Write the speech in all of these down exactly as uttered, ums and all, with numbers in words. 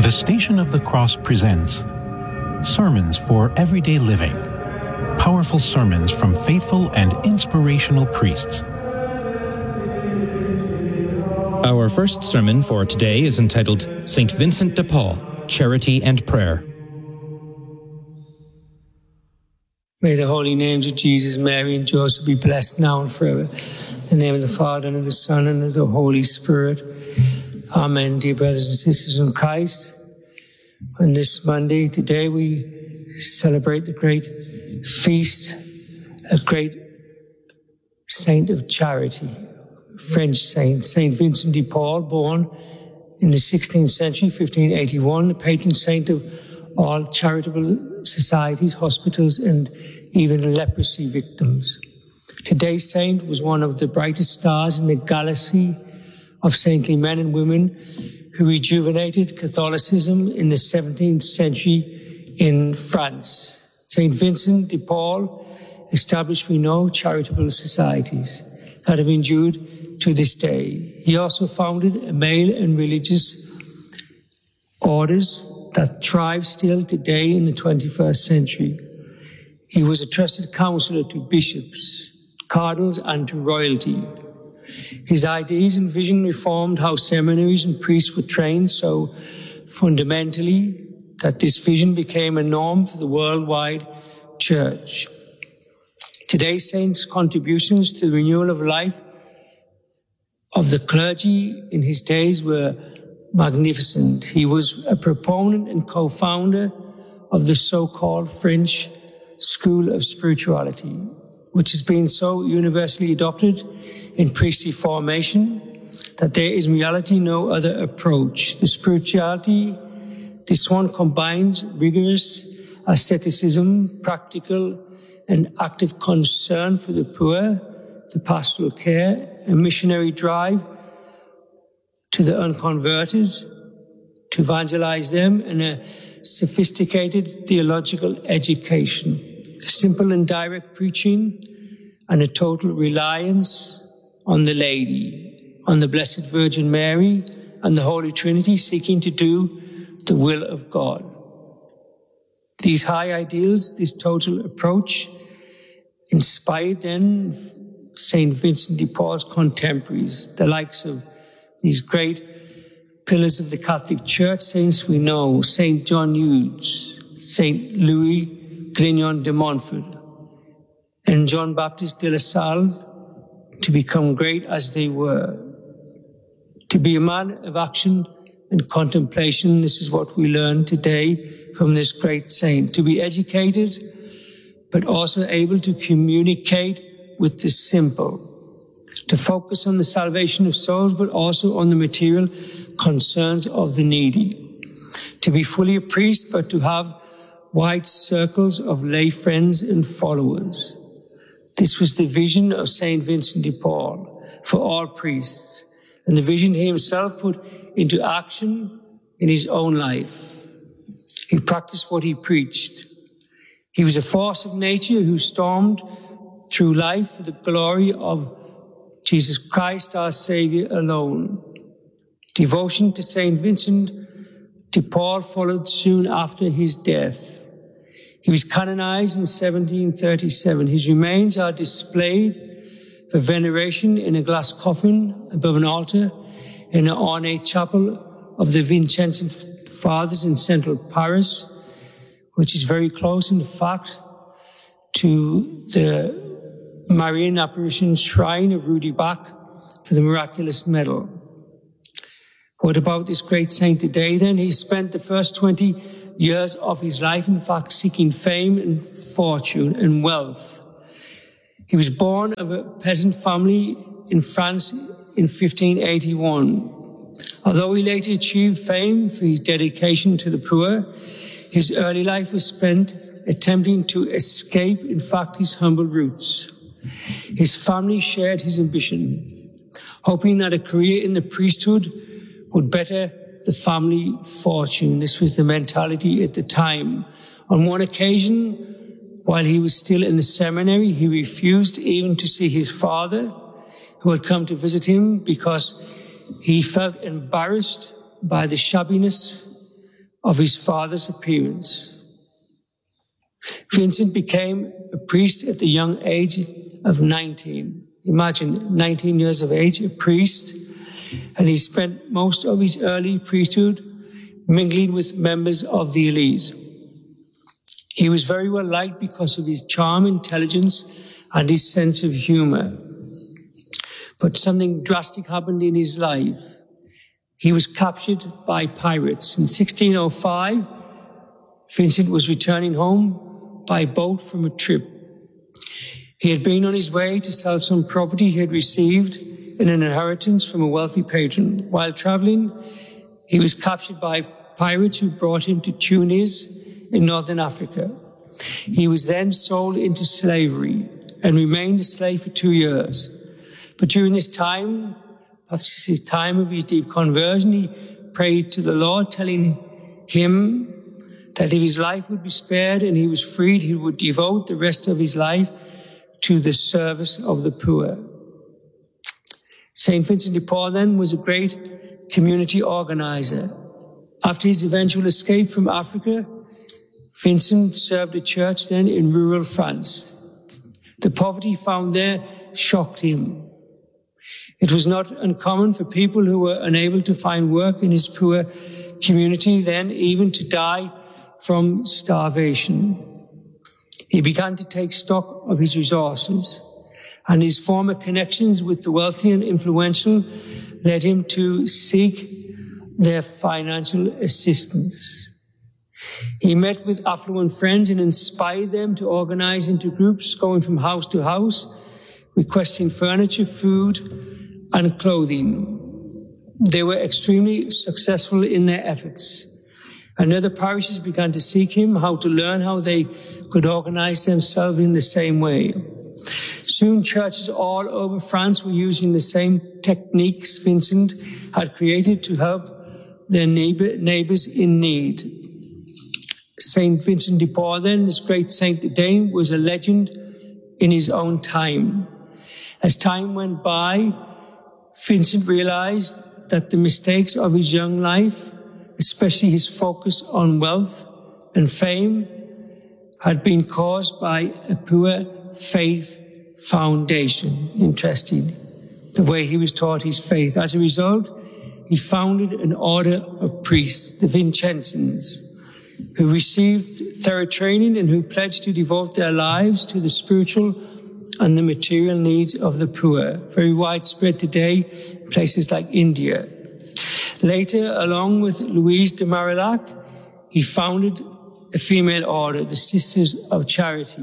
The Station of the Cross presents Sermons for Everyday Living. Powerful sermons from faithful and inspirational priests. Our first sermon for today is entitled Saint Vincent de Paul, Charity and Prayer. May the holy names of Jesus, Mary, and Joseph be blessed now and forever. In the name of the Father, and of the Son, and of the Holy Spirit. Amen. Dear brothers and sisters in Christ, on this Monday, today we celebrate the great feast, a great saint of charity, French saint, Saint Vincent de Paul, born in the sixteenth century, fifteen eighty-one, the patron saint of all charitable societies, hospitals, and even leprosy victims. Today's saint was one of the brightest stars in the galaxy of saintly men and women who rejuvenated Catholicism in the seventeenth century in France. Saint Vincent de Paul established, we know, charitable societies that have endured to this day. He also founded a male and religious orders that thrive still today in the twenty-first century. He was a trusted counselor to bishops, cardinals, and to royalty. His ideas and vision reformed how seminaries and priests were trained so fundamentally that this vision became a norm for the worldwide church. Today's saint's contributions to the renewal of life of the clergy in his days were magnificent. He was a proponent and co-founder of the so-called French School of Spirituality, which has been so universally adopted in priestly formation that there is in reality no other approach. The spirituality, this one combines rigorous asceticism, practical and active concern for the poor, the pastoral care, a missionary drive to the unconverted, to evangelize them, and a sophisticated theological education. Simple and direct preaching, and a total reliance on the Lady, on the Blessed Virgin Mary, and the Holy Trinity, seeking to do the will of God. These high ideals, this total approach, inspired then Saint Vincent de Paul's contemporaries, the likes of these great pillars of the Catholic Church, saints we know, Saint John Eudes, Saint Louis Grignon de Montfort, and John Baptiste de La Salle, to become great as they were. To be a man of action and contemplation, this is what we learn today from this great saint. To be educated, but also able to communicate with the simple. To focus on the salvation of souls, but also on the material concerns of the needy. To be fully a priest, but to have wide circles of lay friends and followers. This was the vision of Saint Vincent de Paul for all priests, and the vision he himself put into action in his own life. He practiced what he preached. He was a force of nature who stormed through life for the glory of Jesus Christ, our Savior alone. Devotion to Saint Vincent de Paul followed soon after his death. He was canonized in seventeen thirty-seven. His remains are displayed for veneration in a glass coffin above an altar in an ornate chapel of the Vincentian Fathers in central Paris, which is very close, in fact, to the Marian Apparition Shrine of Rue du Bac for the Miraculous Medal. What about this great saint today then? He spent the first twenty years of his life, in fact, seeking fame and fortune and wealth. He was born of a peasant family in France in fifteen eighty-one. Although he later achieved fame for his dedication to the poor, his early life was spent attempting to escape, in fact, his humble roots. His family shared his ambition, hoping that a career in the priesthood would better the family fortune. This was the mentality at the time. On one occasion, while he was still in the seminary, he refused even to see his father, who had come to visit him, because he felt embarrassed by the shabbiness of his father's appearance. Vincent became a priest at the young age of nineteen. Imagine, nineteen years of age, a priest, and he spent most of his early priesthood mingling with members of the elite. He was very well liked because of his charm, intelligence, and his sense of humor. But something drastic happened in his life. He was captured by pirates. In sixteen oh five, Vincent was returning home by boat from a trip. He had been on his way to sell some property he had received in an inheritance from a wealthy patron. While traveling, he was captured by pirates who brought him to Tunis in northern Africa. He was then sold into slavery and remained a slave for two years. But during this time, perhaps his time of his deep conversion, he prayed to the Lord, telling him that if his life would be spared and he was freed, he would devote the rest of his life to the service of the poor. Saint Vincent de Paul then was a great community organizer. After his eventual escape from Africa, Vincent served a church then in rural France. The poverty found there shocked him. It was not uncommon for people who were unable to find work in his poor community then even to die from starvation. He began to take stock of his resources, and his former connections with the wealthy and influential led him to seek their financial assistance. He met with affluent friends and inspired them to organize into groups, going from house to house, requesting furniture, food, and clothing. They were extremely successful in their efforts. And other parishes began to seek him how to learn how they could organize themselves in the same way. Soon churches all over France were using the same techniques Vincent had created to help their neighbor, neighbors in need. Saint Vincent de Paul then, this great saint today, was a legend in his own time. As time went by, Vincent realized that the mistakes of his young life, especially his focus on wealth and fame, had been caused by a poor faith foundation. Interesting, the way he was taught his faith. As a result, he founded an order of priests, the Vincentians, who received thorough training and who pledged to devote their lives to the spiritual and the material needs of the poor, very widespread today in places like India. Later, along with Louise de Marillac, he founded a female order, the Sisters of Charity.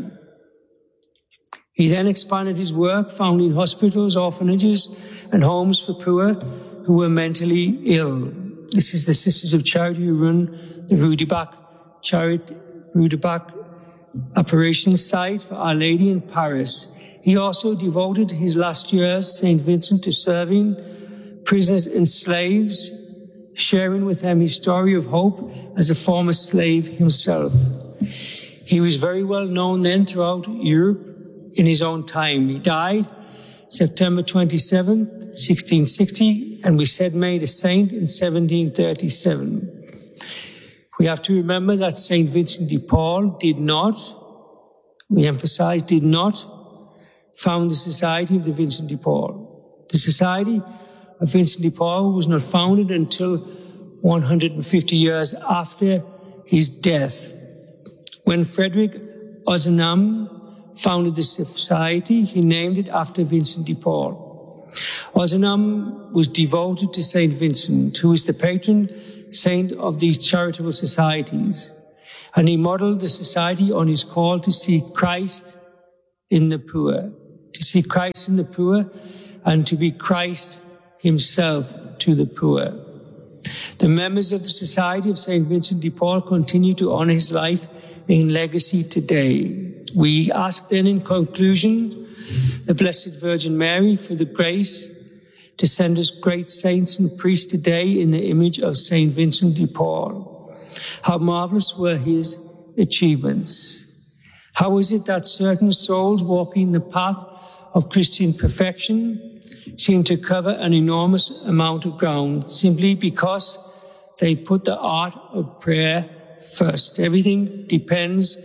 He then expanded his work, founding hospitals, orphanages, and homes for poor who were mentally ill. This is the Sisters of Charity who run the Rue du Bac Charity, Rue du Bac operation site for Our Lady in Paris. He also devoted his last years, Saint Vincent, to serving prisoners and slaves, sharing with them his story of hope as a former slave himself. He was very well known then throughout Europe in his own time. He died September twenty-seventh, sixteen sixty, and we said made a saint in seventeen thirty-seven. We have to remember that Saint Vincent de Paul did not, we emphasize, did not found the Society of the Vincent de Paul. The Society of Vincent de Paul was not founded until one hundred fifty years after his death. When Frederick Ozanam founded the society, he named it after Vincent de Paul. Ozanam was devoted to Saint Vincent, who is the patron saint of these charitable societies, and he modeled the society on his call to seek Christ in the poor, to see Christ in the poor and to be Christ himself to the poor. The members of the Society of Saint Vincent de Paul continue to honor his life in legacy today. We ask then in conclusion the Blessed Virgin Mary for the grace to send us great saints and priests today in the image of Saint Vincent de Paul. How marvelous were his achievements. How is it that certain souls walking the path of Christian perfection seem to cover an enormous amount of ground simply because they put the art of prayer first. Everything depends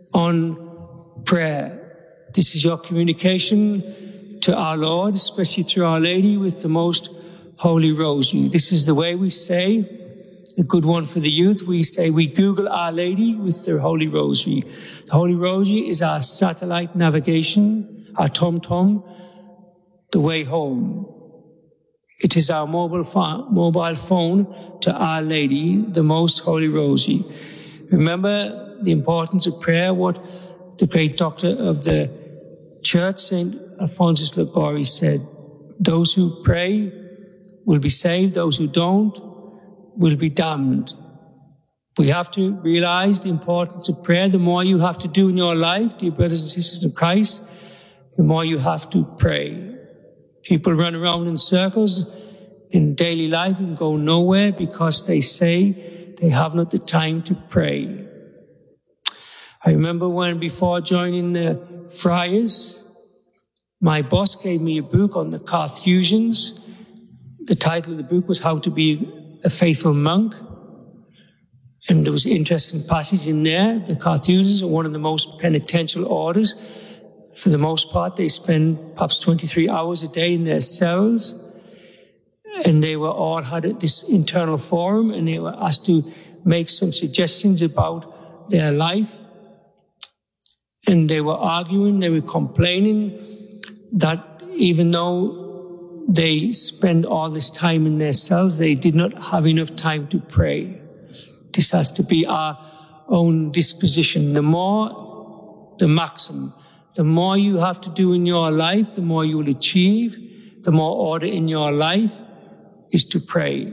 on prayer. This is your communication to our Lord, especially through Our Lady with the Most Holy Rosary. This is the way we say, a good one for the youth, we say we Google Our Lady with the Holy Rosary. The Holy Rosary is our satellite navigation, our tom-tom, the way home. It is our mobile, phone, mobile phone to Our Lady, the Most Holy Rosary. Remember the importance of prayer, what the great doctor of the Church, Saint Alphonsus Liguori, said. Those who pray will be saved, those who don't will be damned. We have to realize the importance of prayer. The more you have to do in your life, dear brothers and sisters in Christ, the more you have to pray. People run around in circles in daily life and go nowhere because they say they have not the time to pray. I remember when, before joining the Friars, my boss gave me a book on the Carthusians. The title of the book was How to Be a Faithful Monk. And there was an interesting passage in there. The Carthusians are one of the most penitential orders. For the most part, they spend perhaps twenty-three hours a day in their cells. And they were all had this internal forum, and they were asked to make some suggestions about their life. And they were arguing, they were complaining that even though they spend all this time in their cells, they did not have enough time to pray. This has to be our own disposition. The more, the maximum. The more you have to do in your life, the more you will achieve. The more order in your life is to pray.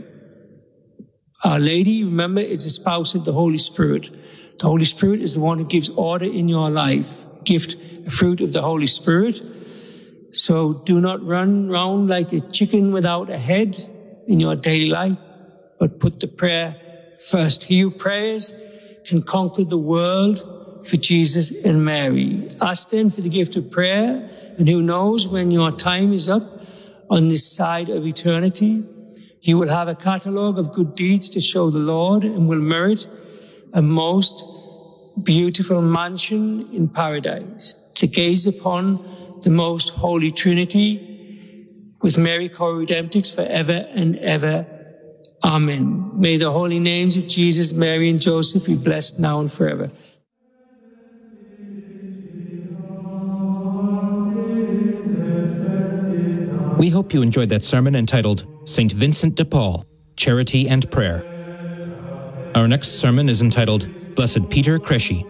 Our Lady, remember, is the spouse of the Holy Spirit. The Holy Spirit is the one who gives order in your life. Gift, a fruit of the Holy Spirit. So do not run round like a chicken without a head in your daily life, but put the prayer first. He who prays can conquer the world for Jesus and Mary. Ask them for the gift of prayer, and who knows, when your time is up on this side of eternity, you will have a catalogue of good deeds to show the Lord and will merit a most beautiful mansion in paradise, to gaze upon the most holy Trinity with Mary co-redemptrix forever and ever. Amen. May the holy names of Jesus, Mary, and Joseph be blessed now and forever. We hope you enjoyed that sermon entitled Saint Vincent de Paul, Charity and Prayer. Our next sermon is entitled Blessed Peter Cresci.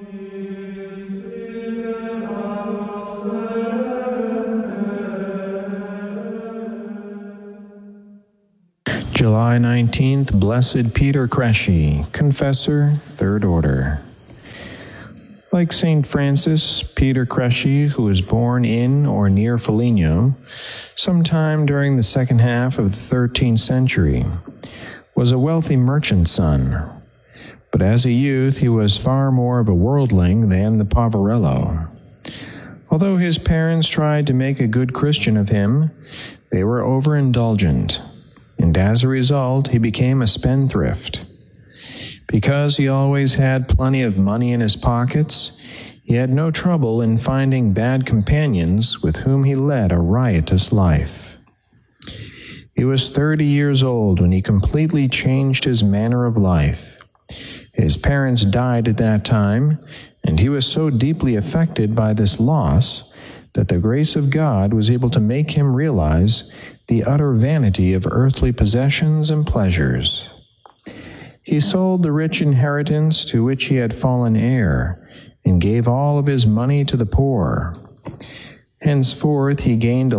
July nineteenth, Blessed Peter Cresci, Confessor, Third Order. Like Saint Francis, Peter Cresci, who was born in or near Foligno, sometime during the second half of the thirteenth century, was a wealthy merchant's son. But as a youth, he was far more of a worldling than the Poverello. Although his parents tried to make a good Christian of him, they were overindulgent, and as a result, he became a spendthrift. Because he always had plenty of money in his pockets, he had no trouble in finding bad companions with whom he led a riotous life. He was thirty years old when he completely changed his manner of life. His parents died at that time, and he was so deeply affected by this loss that the grace of God was able to make him realize the utter vanity of earthly possessions and pleasures. He sold the rich inheritance to which he had fallen heir, and gave all of his money to the poor. Henceforth he gained a